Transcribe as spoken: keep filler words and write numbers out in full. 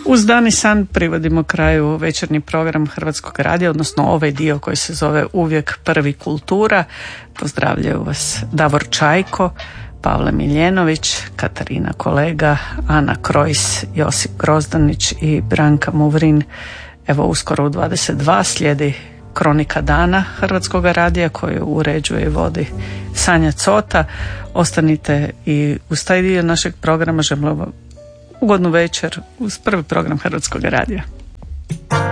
Uz dan i san privodimo kraju večernji program Hrvatskog radija, odnosno ovaj dio koji se zove Uvijek prvi kultura. Pozdravljaju vas Davor Čajko, Pavle Miljenović, Katarina Kolega, Ana Krojs, Josip Grozdanić i Branka Muvrin. Evo, uskoro u dvadeset dva slijedi Kronika dana Hrvatskog radija koju uređuje i vodi Sanja Cota. Ostanite i uz taj dio našeg programa. Želimo ugodnu večer uz prvi program Hrvatskog radija.